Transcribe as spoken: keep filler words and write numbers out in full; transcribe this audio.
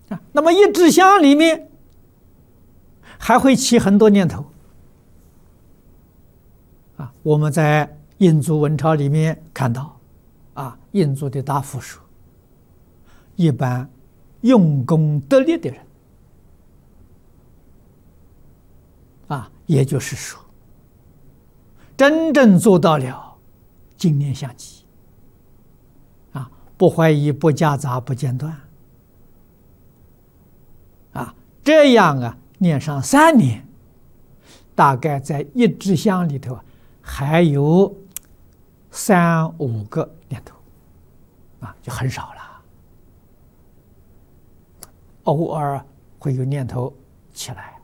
啊，那么一支香里面还会起很多念头啊。我们在印祖文钞里面看到，啊，印祖的答复说，一般用功得力的人，啊，也就是说，真正做到了精念相继，啊，不怀疑，不夹杂，不间断，啊，这样啊，念上三年，大概在一支香里头还有三五个念头，啊，就很少了。偶尔会有念头起来。